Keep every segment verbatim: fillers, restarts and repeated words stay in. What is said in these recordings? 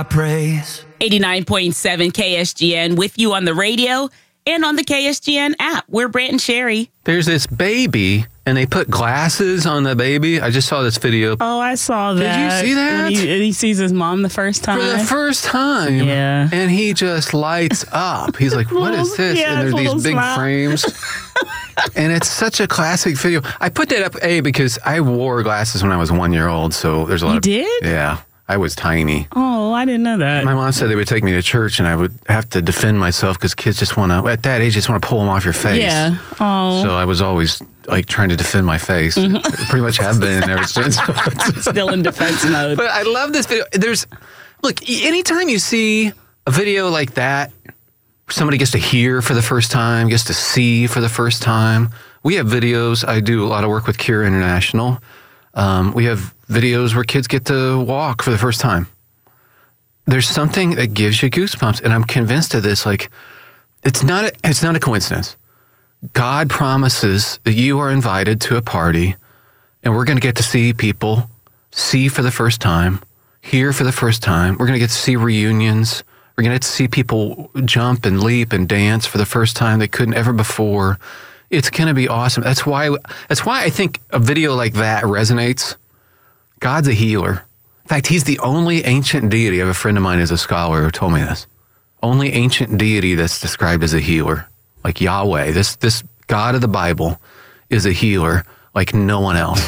Praise. eighty-nine point seven K S G N with you on the radio and on the K S G N app. We're Brant and Sherry. There's this baby, and they put glasses on the baby. I just saw this video. Oh, I saw that. Did you see that? When he, he sees his mom the first time. For the first time. Yeah. And he just lights up. He's like, what is this? Yeah, and there's these big smile. frames. And it's such a classic video. I put that up, A, because I wore glasses when I was one year old, so there's a lot you of... did? Yeah. I was tiny. Oh, I didn't know that. My mom said they would take me to church and I would have to defend myself because kids just want to, at that age, just want to pull them off your face. Yeah. Oh. So I was always like trying to defend my face. Pretty much have been ever since. Still in defense mode. But I love this video. There's, look, anytime you see a video like that, somebody gets to hear for the first time, gets to see for the first time. We have videos. I do a lot of work with Cure International. Um, we have videos where kids get to walk for the first time. There's something that gives you goosebumps, and I'm convinced of this. Like, it's not a, it's not a coincidence. God promises that you are invited to a party, and we're going to get to see people see for the first time, hear for the first time. We're going to get to see reunions. We're going to get to see people jump and leap and dance for the first time they couldn't ever before. It's going to be awesome. That's why, that's why I think a video like that resonates. God's a healer. In fact, he's the only ancient deity. I have a friend of mine who's a scholar who told me this. Only ancient deity that's described as a healer. Like Yahweh, this, this God of the Bible is a healer like no one else.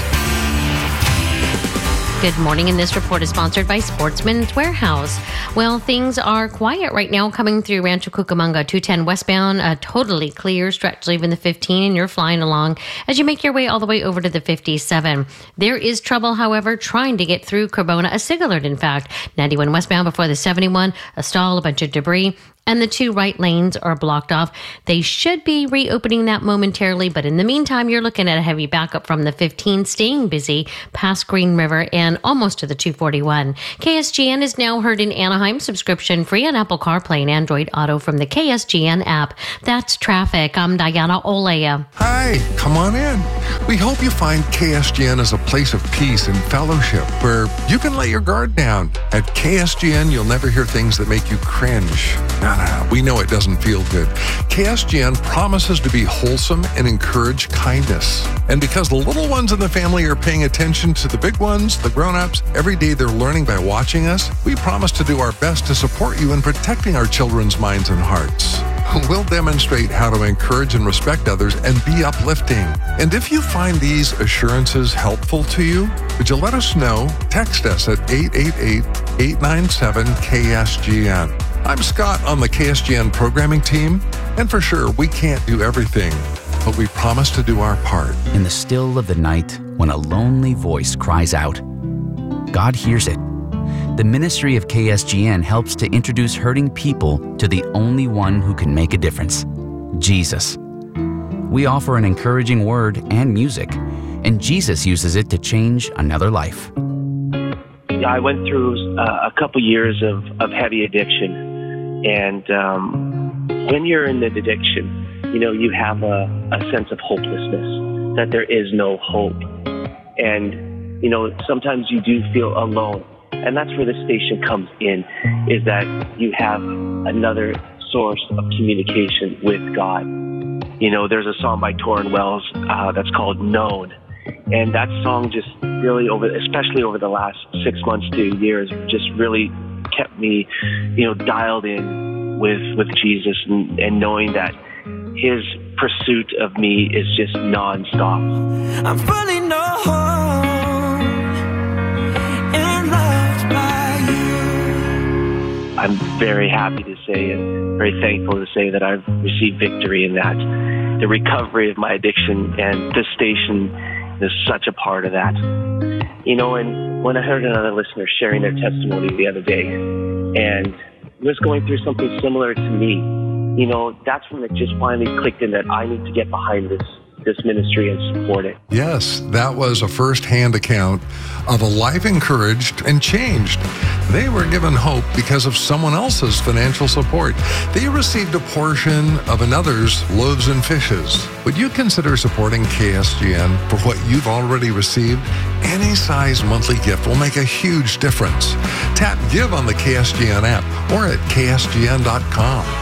Good morning, and this report is sponsored by Sportsman's Warehouse. Well, things are quiet right now coming through Rancho Cucamonga, two ten westbound, a totally clear stretch leaving the fifteen, and you're flying along as you make your way all the way over to the fifty-seven. There is trouble, however, trying to get through Carbona, a SIG alert, in fact. ninety-one westbound before the seventy-one, a stall, a bunch of debris, and the two right lanes are blocked off. They should be reopening that momentarily, but in the meantime, you're looking at a heavy backup from the fifteen, staying busy past Green River and almost to the two forty-one. K S G N is now heard in Anaheim, subscription free on Apple CarPlay and Android Auto from the K S G N app. That's traffic. I'm Diana Olea. Hi, come on in. We hope you find K S G N as a place of peace and fellowship where you can let your guard down. At K S G N, you'll never hear things that make you cringe. No, no, no. We know it doesn't feel good. K S G N promises to be wholesome and encourage kindness. And because the little ones in the family are paying attention to the big ones, the grown-ups, every day they're learning by watching us, we promise to do our best to support you in protecting our children's minds and hearts. We'll demonstrate how to encourage and respect others and be uplifting. And if you find these assurances helpful to you, would you let us know? Text us at eight eight eight, eight nine seven, K S G N. I'm Scott on the K S G N programming team, and for sure, we can't do everything, but we promise to do our part. In the still of the night, when a lonely voice cries out, God hears it. The ministry of K S G N helps to introduce hurting people to the only one who can make a difference, Jesus. We offer an encouraging word and music, and Jesus uses it to change another life. I went through uh, a couple years of, of heavy addiction. And um, when you're in the addiction, you know, you have a, a sense of hopelessness, that there is no hope. And, you know, sometimes you do feel alone. And that's where the station comes in, is that you have another source of communication with God. You know, there's a song by Torrin Wells uh, that's called Known. And that song just really, over, especially over the last six months to years, just really kept me, you know, dialed in with with Jesus and, and knowing that his pursuit of me is just nonstop. I'm fully known and loved by you. I'm very happy to say and very thankful to say that I've received victory in that. The recovery of my addiction, and this station is such a part of that. You know, and when I heard another listener sharing their testimony the other day and was going through something similar to me, you know, that's when it just finally clicked in that I need to get behind this this ministry and support it. Yes, that was a first-hand account of a life encouraged and changed. They were given hope because of someone else's financial support. They received a portion of another's loaves and fishes. Would you consider supporting K S G N for what you've already received? Any size monthly gift will make a huge difference. Tap Give on the K S G N app or at K S G N dot com.